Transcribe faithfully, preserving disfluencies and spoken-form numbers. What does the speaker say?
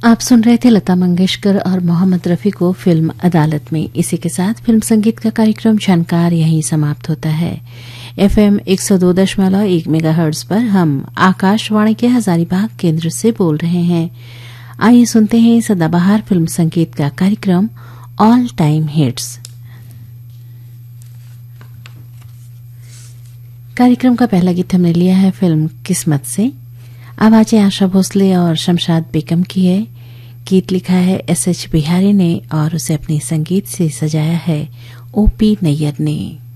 आप सुन रहे थे लता मंगेशकर और मोहम्मद रफी को फिल्म अदालत में। इसी के साथ फिल्म संगीत का कार्यक्रम झनकार यहीं समाप्त होता है। एफएम एक सौ दो दशमलव एक मेगाहर्ट्ज पर हम आकाशवाणी के हजारीबाग केंद्र से बोल रहे हैं। आइए सुनते हैं सदाबहार फिल्म संगीत का कार्यक्रम ऑल टाइम हिट्स। कार्यक्रम का पहला गीत हमने लिया है फिल्म किस्मत से। आवाजें आशा भोसले और शमशाद बेगम की है। गीत लिखा है एस एच बिहारी ने और उसे अपने संगीत से सजाया है ओपी नैयर ने।